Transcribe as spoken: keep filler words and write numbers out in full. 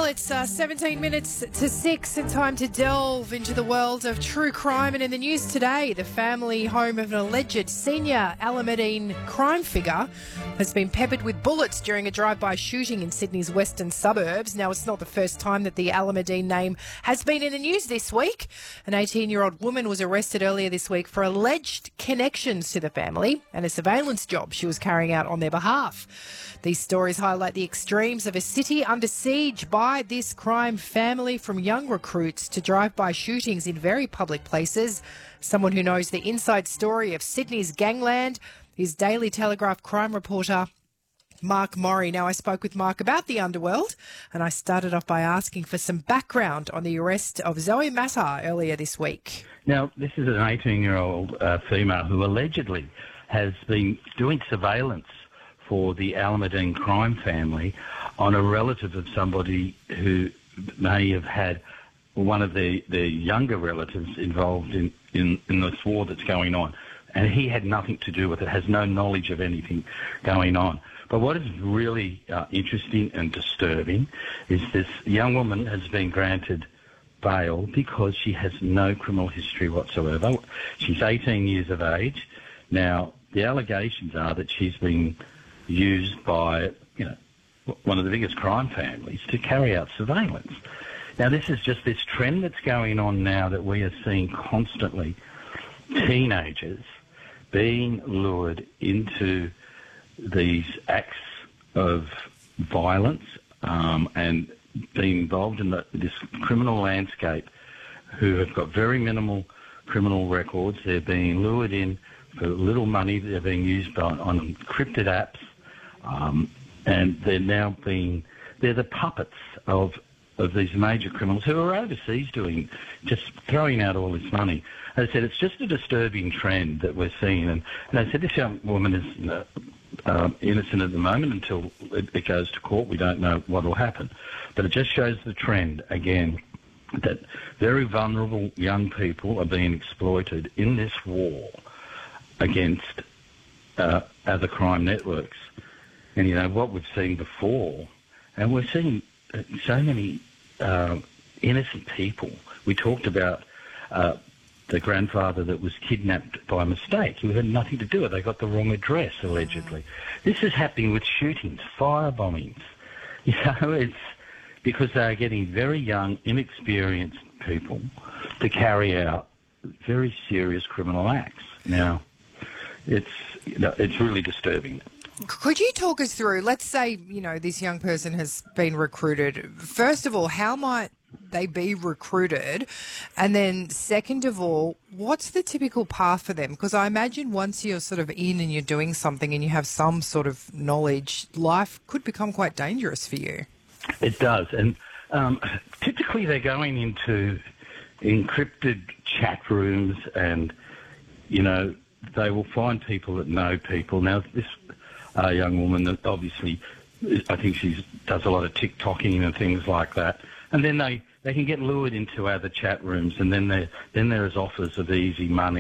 it's uh, seventeen minutes to six and time to delve into the world of true crime. And in the news today, the family home of an alleged senior Alameddine crime figure has been peppered with bullets during a drive-by shooting in Sydney's western suburbs. Now, it's not the first time that the Alameddine name has been in the news this week. An eighteen-year-old woman was arrested earlier this week for alleged connections to the family and a surveillance job she was carrying out on their behalf. These stories highlight the extremes of a city under siege by this crime family, from young recruits to drive-by shootings in very public places. Someone who knows the inside story of Sydney's gangland is Daily Telegraph crime reporter Mark Morri. Now, I spoke with Mark about the underworld, and I started off by asking for some background on the arrest of Zoe Matar earlier this week. Now, this is an eighteen-year-old uh, female who allegedly has been doing surveillance for the Alameddine crime family on a relative of somebody who may have had one of the, the younger relatives involved in, in, in this war that's going on. And he had nothing to do with it, has no knowledge of anything going on. But what is really uh, interesting and disturbing is this young woman has been granted bail because she has no criminal history whatsoever. She's eighteen years of age. Now, the allegations are that she's been used by, you know, one of the biggest crime families to carry out surveillance. Now, this is just this trend that's going on now that we are seeing constantly. Teenagers being lured into these acts of violence um, and being involved in the, this criminal landscape, who have got very minimal criminal records. They're being lured in for little money. They're being used on, on encrypted apps. Um, and they're now being, they're the puppets of of these major criminals who are overseas doing, just throwing out all this money. As I said, it's just a disturbing trend that we're seeing. And, and I said, this young woman is uh, uh, innocent at the moment until it, it goes to court. We don't know what will happen. But it just shows the trend, again, that very vulnerable young people are being exploited in this war against uh, other crime networks. And, you know, what we've seen before, and we're seeing so many uh, innocent people. We talked about uh, the grandfather that was kidnapped by mistake, who had nothing to do with it. They got the wrong address, allegedly. This is happening with shootings, fire bombings. You know, it's because they're getting very young, inexperienced people to carry out very serious criminal acts. Now, it's, you know, it's really disturbing. Could you talk us through, let's say, you know, this young person has been recruited. First of all, how might they be recruited? And then second of all, what's the typical path for them? Because I imagine once you're sort of in and you're doing something and you have some sort of knowledge, life could become quite dangerous for you. It does. And um, typically they're going into encrypted chat rooms and, you know, they will find people that know people. Now, this uh, young woman that obviously, I think she does a lot of TikToking and things like that. And then they, they can get lured into other chat rooms, and then there then there is offers of easy money.